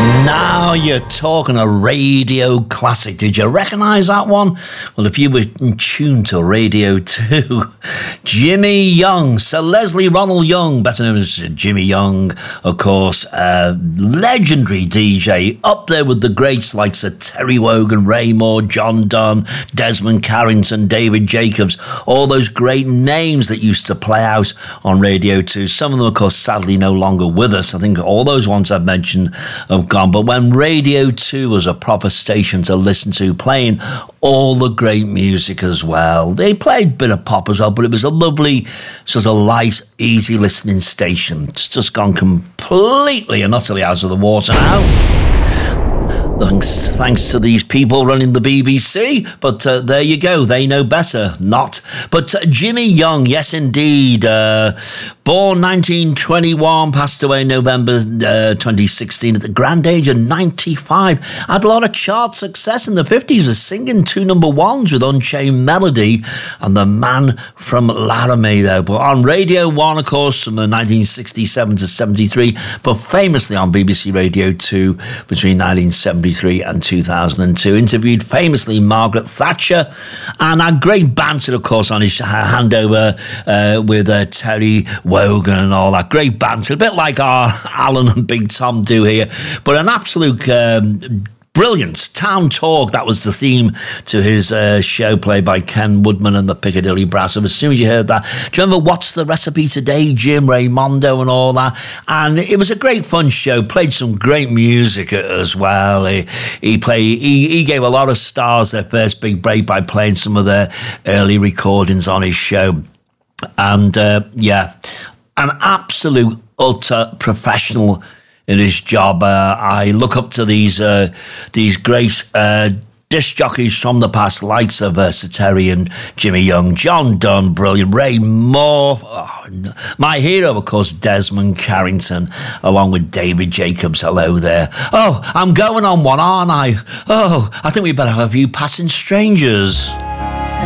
Now you're talking a radio classic. Did you recognise that one? Well, if you were in tune to Radio 2, Jimmy Young, Sir Leslie Ronald Young, better known as Jimmy Young, of course, legendary DJ, up there with the greats like Sir Terry Wogan, Ray Moore, John Donne, Desmond Carrington, David Jacobs, all those great names that used to play out on Radio 2. Some of them, of course, sadly no longer with us. I think all those ones I've mentioned have gone. But when Radio 2 was a proper station to listen to, playing all the great music as well. They played a bit of pop as well, but it was a lovely, sort of light, easy listening station. It's just gone completely and utterly out of the water now. Thanks to these people running the BBC, but there you go, they know better, not. But Jimmy Young, yes indeed, born 1921, passed away November 2016 at the grand age of 95. Had a lot of chart success in the 50s, was singing 2 number ones with Unchained Melody and The Man from Laramie though. But on Radio 1, of course, from 1967 to 73, but famously on BBC Radio 2 between 1973 and 2002. Interviewed famously Margaret Thatcher and had great banter, of course, on his handover with Terry Wogan and all that. Great banter, a bit like our Alan and Big Tom do here, but an absolute brilliant Town Talk. That was the theme to his show played by Ken Woodman and the Piccadilly Brass. And as soon as you heard that, do you remember What's the Recipe Today, Jim Raimondo and all that? And it was a great fun show. Played some great music as well. He gave a lot of stars their first big break by playing some of their early recordings on his show. And an absolute utter professional in his job. I look up to these great disc jockeys from the past, likes of Sir Terry and Jimmy Young, John Donne, brilliant, Ray Moore, my hero, of course, Desmond Carrington, along with David Jacobs. Hello there. Oh, I'm going on one, aren't I? Oh, I think we better have a few passing strangers.